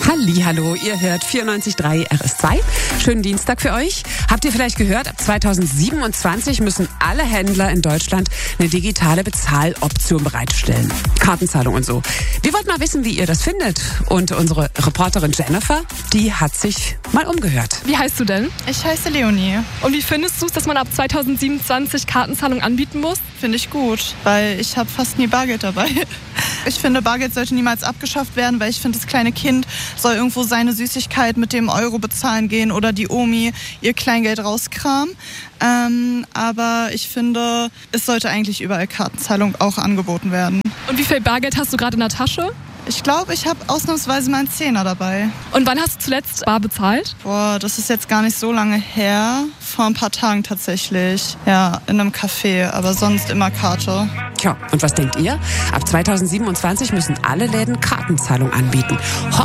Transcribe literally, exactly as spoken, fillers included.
Hallihallo, ihr hört vierundneunzig Komma drei R S zwei. Schönen Dienstag für euch. Habt ihr vielleicht gehört, ab zweitausendsiebenundzwanzig müssen alle Händler in Deutschland eine digitale Bezahloption bereitstellen. Kartenzahlung und so. Wir wollten mal wissen, wie ihr das findet. Und unsere Reporterin Jennifer, die hat sich mal umgehört. Wie heißt du denn? Ich heiße Leonie. Und wie findest du es, dass man ab zweitausendsiebenundzwanzig Kartenzahlung anbieten muss? Finde ich gut, weil ich habe fast nie Bargeld dabei. Ich finde, Bargeld sollte niemals abgeschafft werden, weil ich finde, das kleine Kind soll irgendwo seine Süßigkeit mit dem Euro bezahlen gehen oder die Omi ihr Kleingeld rauskramen. Ähm, aber ich finde, es sollte eigentlich überall Kartenzahlung auch angeboten werden. Und wie viel Bargeld hast du gerade in der Tasche? Ich glaube, ich habe ausnahmsweise mal einen Zehner dabei. Und wann hast du zuletzt bar bezahlt? Boah, das ist jetzt gar nicht so lange her. Vor ein paar Tagen tatsächlich. Ja, in einem Café, aber sonst immer Karte. Tja, und was denkt ihr? Ab zweitausendsiebenundzwanzig müssen alle Läden Kartenzahlung anbieten.